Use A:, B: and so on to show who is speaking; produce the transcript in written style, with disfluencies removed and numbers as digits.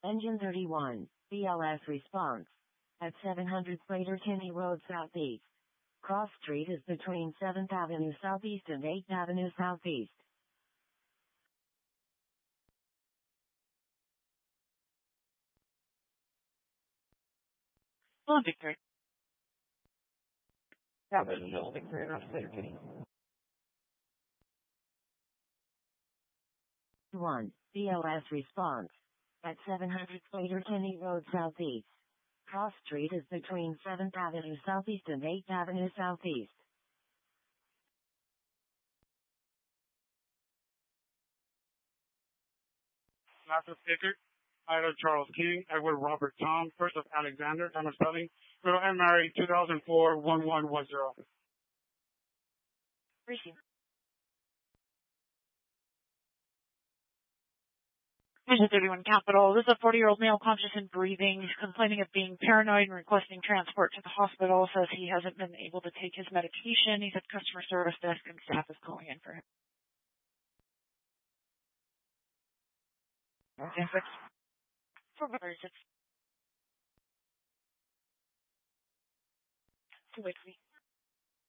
A: Engine 31, BLS response. At 700 Slater Kinney Road Southeast. Cross Street is between 7th Avenue Southeast and 8th Avenue Southeast.
B: On Victory.
C: Captain Hill, Victory, Cross Slater Kinney.
A: 1, BLS response. At 700 Slater Kinney Road Southeast. Cross Street is between 7th Avenue Southeast and 8th Avenue Southeast.
D: Master Pickard, Ida Charles King, Edward Robert Tom, First of Alexander, Thomas Spelling, Little M. Mary, 2004-1110.
B: Receive. Vision 31 Capital. This is a 40-year-old male conscious and breathing. He's complaining of being paranoid and requesting transport to the hospital. Says he hasn't been able to take his medication. He's at customer service desk and staff is calling in for him. Okay, six. For very six. To wait for me.